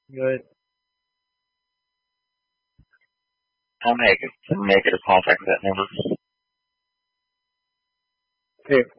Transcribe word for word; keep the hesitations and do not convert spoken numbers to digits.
Good. I'll make it make it a contact with that number. Okay.